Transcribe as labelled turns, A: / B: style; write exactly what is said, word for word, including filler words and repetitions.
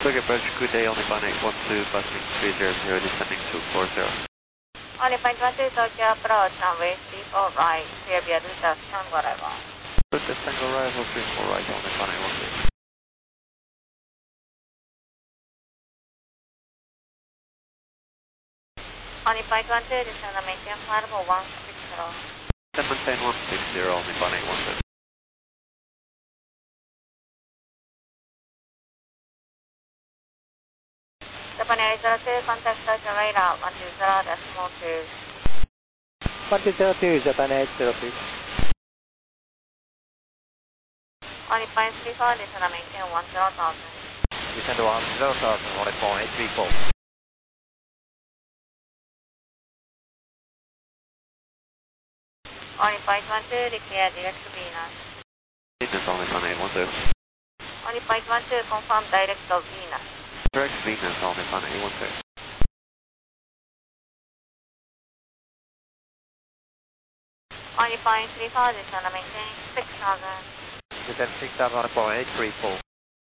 A: Quick approach, good day, only one eight one two, passing three zero zero, descending two four zero.
B: Only point one two, Tokyo approach, runway three four right, clear via Delta Tango arrival.
A: Delta Tango arrival, three four right, only one eight one two.
B: Only point one two, descend and maintain flight level one six zero.
A: Descend maintain one six zero, only one eight one two.
B: Japan Air zero two, contact Tokyo radar one two zero decimal two.
C: one two zero two, Japan Air zero two.
B: Only point three four, descend and maintain one zero thousand.
A: Descend one zero thousand, only point eight three four.
B: Only point one two, declare direct to Venus.
A: Venus, only one eight one two.
B: Only point one two, confirm direct of Venus.
A: Direct Venus, only one eight one two.
B: Only point three four, descend and maintain six thousand.
A: Descend six thousand, only point eight three four.